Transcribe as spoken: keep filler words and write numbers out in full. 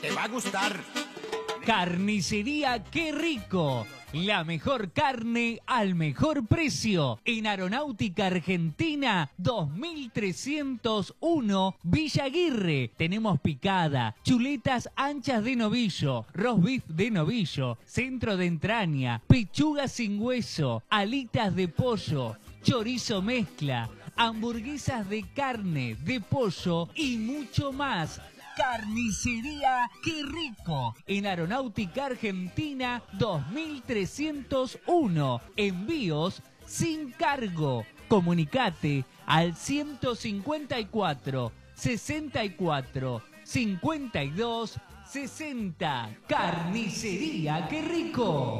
te va a gustar. Carnicería Qué Rico. La mejor carne al mejor precio. En Aeronáutica Argentina dos mil trescientos uno, Villa Aguirre. Tenemos picada, chuletas anchas de novillo, roast beef de novillo, centro de entraña, pechuga sin hueso, alitas de pollo, chorizo mezcla, hamburguesas de carne, de pollo y mucho más. Carnicería Qué Rico. En Aeronáutica Argentina dos mil trescientos uno. Envíos sin cargo. Comunicate al ciento cincuenta y cuatro, sesenta y cuatro, cincuenta y dos, sesenta. Carnicería Qué Rico.